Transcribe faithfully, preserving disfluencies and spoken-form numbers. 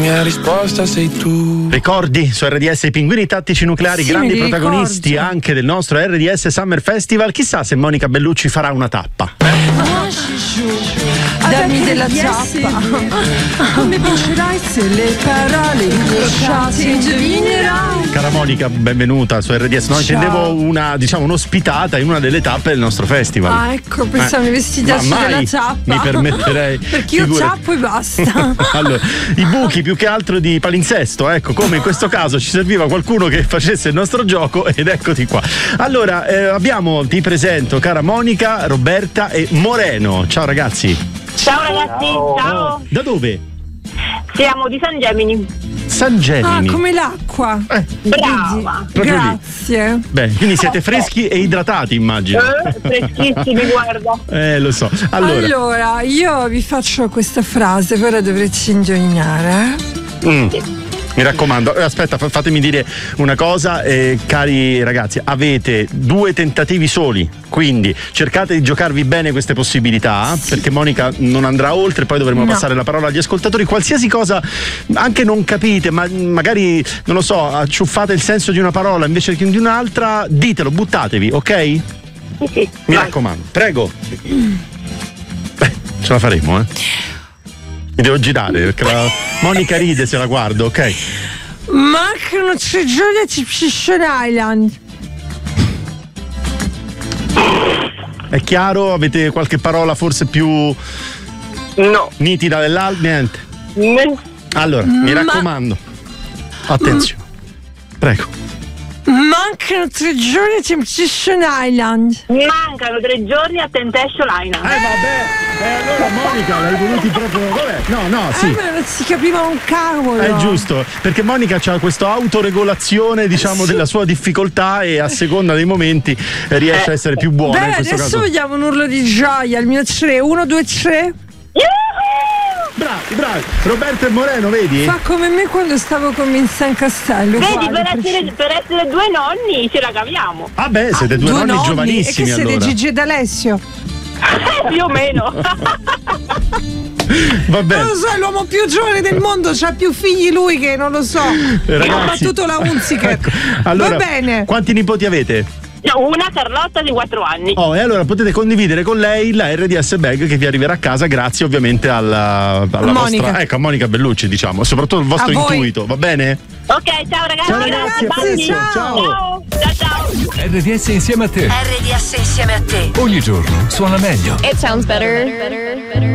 mia risposta sei tu. Ricordi su R D S i pinguini tattici nucleari, Sì, grandi mi protagonisti ricordo. anche del nostro R D S Summer Festival. Chissà se Monica Bellucci farà una tappa. Dammi della zappa. Come vincerai se le parole incrociate indovinerai? Cara Monica, benvenuta su R D S. No, Ciao. intendevo una, diciamo, un'ospitata in una delle tappe del nostro festival. Ah, ecco, pensavo Eh, i vestitacci ma mai della zappa. mi permetterei. Perché io Figurati. zappo e basta. Allora, i buchi più che altro di palinsesto, ecco, come in questo caso ci serviva qualcuno che facesse il nostro gioco ed eccoti qua. Allora, eh, abbiamo, ti presento, cara Monica, Roberta e Moreno. Ciao ragazzi. Ciao ragazzi, ciao. Da dove? Siamo di San Gemini. San Ah, Gemini. come l'acqua. Eh, Brava. proprio lì. Grazie. Beh, quindi siete freschi e idratati, immagino. Eh, freschissimi, guarda. Eh, lo so. Allora, Allora, io vi faccio questa frase, che ora dovrete indovinare. mm, mi raccomando, eh, aspetta, fa- fatemi dire una cosa, eh, cari ragazzi, avete due tentativi soli, quindi cercate di giocarvi bene queste possibilità, perché Monica non andrà oltre, poi dovremo No. passare la parola agli ascoltatori. Qualsiasi cosa anche non capite, ma magari, non lo so, acciuffate il senso di una parola invece che di un'altra, ditelo, buttatevi, ok? Sì, sì. Mi Vai. raccomando, prego. Beh, ce la faremo, eh. Mi devo girare perché la Monica ride se la guardo, ok? Mancano tre giorni a Temptation Island. È chiaro? Avete qualche parola forse più No. nitida dell'altra? Niente. Ne- Allora, mi raccomando. Attenzione. Prego. Mancano tre giorni a Temptation Island. Mancano tre giorni a Temptation Island. Eh vabbè, eh, allora Monica l'hai voluti proprio. Vabbè, no, no, sì. Eh, ma non si capiva un cavolo. È giusto, perché Monica ha questa autoregolazione, diciamo, della sua difficoltà e a seconda dei momenti eh, riesce a essere più buona. Beh, in questo adesso caso. vediamo un urlo di gioia. Il mio tre, uno, due, tre. Bravi, bravi. Roberto e Moreno, vedi? Fa come me quando stavo con Vincent Castello. Vedi, uguale, per essere, per essere due nonni ce la caviamo. Ah beh, siete due, nonni, nonni. giovanissimi E che siete allora. Gigi ed Alessio? Più o meno. Va Non bene. lo so, è l'uomo più giovane del mondo, c'ha più figli lui che non lo so. Ha Ragazzi, battuto la Unziker. ecco, allora, Va bene. quanti nipoti avete? No, una Carlotta di quattro anni. Oh, e allora potete condividere con lei la R D S bag che vi arriverà a casa grazie ovviamente alla, alla Monica. vostra, ecco, a Monica Bellucci, diciamo, soprattutto il vostro A voi. intuito, va bene? Ok, ciao ragazzi. Ciao, ragazzi, a Baci. presto, ciao. Ciao. Ciao, ciao. R D S insieme a te. R D S insieme a te. Ogni giorno suona meglio. It sounds better.